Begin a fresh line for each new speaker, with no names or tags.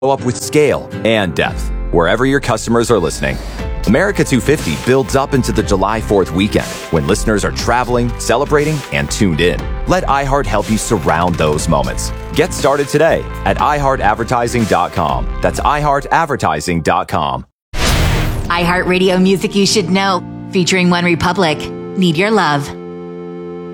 up with scale and depth wherever your customers are listening. America 250 builds up into the July 4th weekend when listeners are traveling, celebrating, and tuned in. Let iHeart help you surround those moments. Get started today at iHeartAdvertising.com. That's iHeartAdvertising.com.
iHeartRadio music you should know, featuring One Republic. Need Your Love.